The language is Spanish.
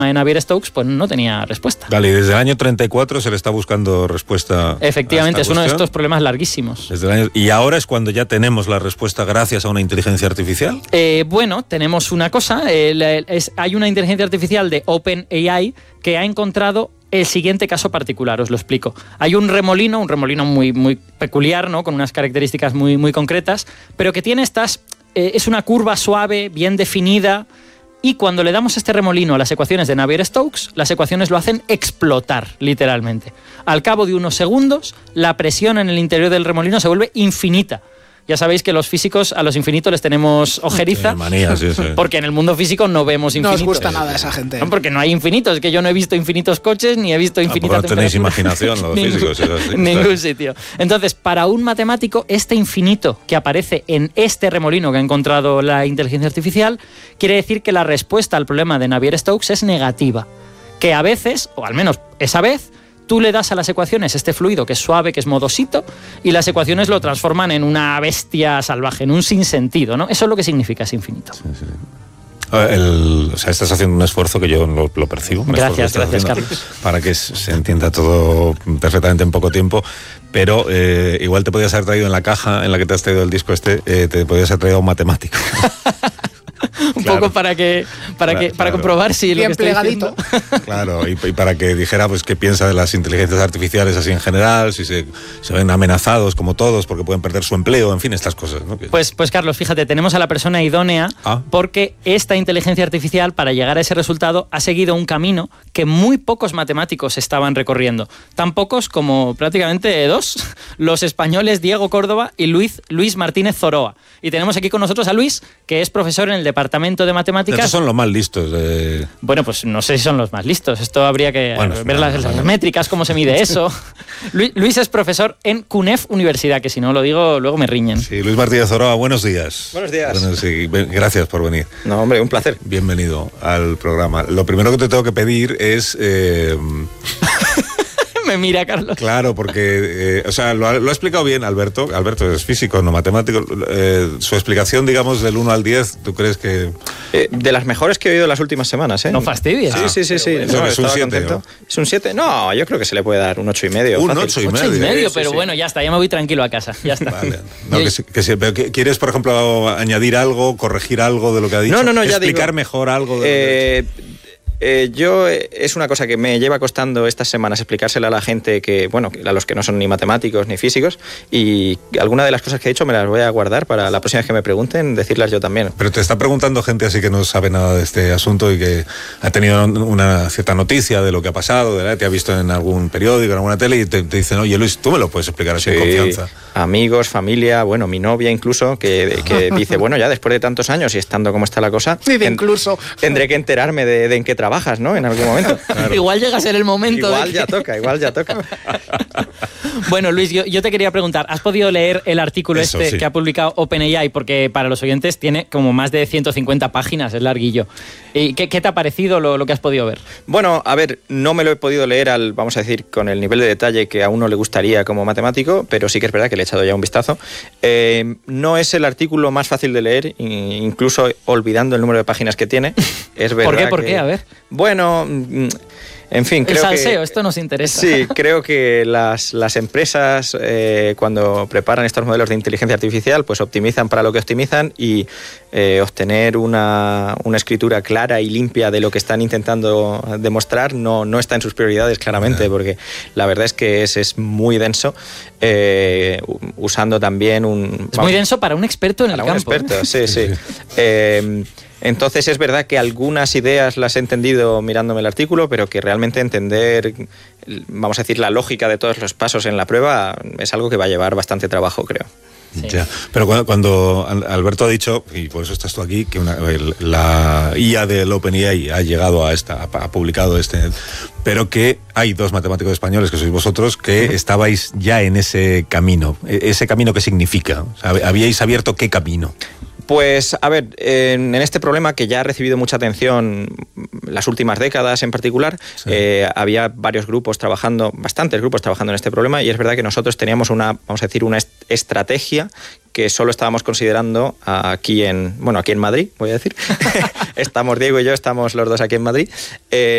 de Navier-Stokes, pues no tenía respuesta. Vale, y desde el año 34 se le está buscando respuesta. Efectivamente, es uno de estos problemas larguísimos. Y ahora es cuando ya tenemos la respuesta gracias a una inteligencia artificial. Bueno, tenemos una cosa. Hay una inteligencia artificial de OpenAI que ha encontrado el siguiente caso particular, os lo explico. Hay un remolino muy, muy peculiar, ¿no? Con unas características muy, muy concretas, pero que tiene es una curva suave, bien definida. Y cuando le damos este remolino a las ecuaciones de Navier-Stokes, las ecuaciones lo hacen explotar, literalmente. Al cabo de unos segundos, la presión en el interior del remolino se vuelve infinita. Ya sabéis que los físicos a los infinitos les tenemos ojeriza, manía, sí. porque en el mundo físico no vemos infinitos. No os gusta nada esa gente. No, porque no hay infinitos, es que yo no he visto infinitos coches, ni he visto infinitas temperaturas. No tenéis imaginación los físicos. En ningún sitio. Entonces, para un matemático, este infinito que aparece en este remolino que ha encontrado la inteligencia artificial, quiere decir que la respuesta al problema de Navier-Stokes es negativa. Que a veces, o al menos esa vez, tú le das a las ecuaciones este fluido que es suave, que es modosito, y las ecuaciones lo transforman en una bestia salvaje, en un sinsentido, ¿no? Eso es lo que significa ese infinito. Sí. O sea, estás haciendo un esfuerzo que yo lo percibo. Gracias, Carlos. Para que se entienda todo perfectamente en poco tiempo. Pero igual te podías haber traído en la caja en la que te has traído el disco te podías haber traído un matemático. Un poco para comprobar si lo que estoy diciendo. Claro, y para que dijera pues qué piensa de las inteligencias artificiales así en general, si se ven amenazados como todos porque pueden perder su empleo, en fin, estas cosas, ¿no? Pues Carlos, fíjate, tenemos a la persona idónea porque esta inteligencia artificial, para llegar a ese resultado, ha seguido un camino que muy pocos matemáticos estaban recorriendo. Tan pocos como prácticamente dos, los españoles Diego Córdoba y Luis Martínez Zoroa. Y tenemos aquí con nosotros a Luis, que es profesor en el Departamento de Matemáticas. Estos son los más listos. Bueno, pues no sé si son los más listos. Esto habría que ver las métricas, cómo se mide eso. Luis es profesor en CUNEF Universidad, que si no lo digo, luego me riñen. Sí, Luis Martínez Zoroa, buenos días. Buenos días. Bueno, sí, gracias por venir. No, hombre, un placer. Bienvenido al programa. Lo primero que te tengo que pedir es... Me mira, Carlos. Claro, porque lo ha explicado bien Alberto. Alberto es físico, no matemático. Su explicación, digamos, del 1 al 10, ¿tú crees que...? De las mejores que he oído las últimas semanas, ¿eh? No fastidies. Sí. No, es un 7, ¿no? ¿Es un 7? No, yo creo que se le puede dar un 8,5. Un 8,5. 8,5, pero bueno, ya está, ya me voy tranquilo a casa. Ya está. Vale. No, pero ¿quieres, por ejemplo, añadir algo, corregir algo de lo que ha dicho? No, ya explicar digo, mejor algo de lo que ha dicho. Es una cosa que me lleva costando estas semanas explicársela a la gente a los que no son ni matemáticos ni físicos, y alguna de las cosas que he dicho me las voy a guardar para la próxima vez que me pregunten, decirlas yo también. Pero te está preguntando gente así que no sabe nada de este asunto y que ha tenido una cierta noticia de lo que ha pasado, te ha visto en algún periódico, en alguna tele, y te dicen, oye Luis, tú me lo puedes explicar así en confianza. Amigos, familia, mi novia incluso, que dice, ya después de tantos años y estando como está la cosa, tendré que enterarme de en qué trabajas, ¿no? En algún momento. Claro. Igual llega a ser el momento. Igual ya toca. Bueno, Luis, yo te quería preguntar, ¿has podido leer el artículo sí, que ha publicado OpenAI? Porque para los oyentes tiene como más de 150 páginas, es larguillo. ¿Y qué te ha parecido lo que has podido ver? Bueno, a ver, no me lo he podido leer vamos a decir, con el nivel de detalle que a uno le gustaría como matemático, pero sí que es verdad que le he echado ya un vistazo. No es el artículo más fácil de leer, incluso olvidando el número de páginas que tiene. Es verdad. ¿Por qué? A ver. Bueno, en fin, creo que esto nos interesa. Sí, creo que las empresas cuando preparan estos modelos de inteligencia artificial, pues optimizan para lo que optimizan, y obtener una escritura clara y limpia de lo que están intentando demostrar no está en sus prioridades, claramente, porque la verdad es que es muy denso, usando también Es muy denso para un experto en el campo. Para un experto, sí. Entonces es verdad que algunas ideas las he entendido mirándome el artículo, pero que realmente entender, vamos a decir, la lógica de todos los pasos en la prueba es algo que va a llevar bastante trabajo, creo. Sí. Ya. Pero cuando Alberto ha dicho, y por eso estás tú aquí, que la IA del OpenAI ha llegado ha publicado pero que hay dos matemáticos españoles, que sois vosotros, que estabais ya en ese camino. ¿Ese camino qué significa? O sea, ¿habíais abierto qué camino? Pues, a ver, en este problema que ya ha recibido mucha atención las últimas décadas en particular, había bastantes grupos trabajando en este problema, y es verdad que nosotros teníamos una estrategia que solo estábamos considerando aquí en Madrid, voy a decir. Diego y yo estamos los dos aquí en Madrid.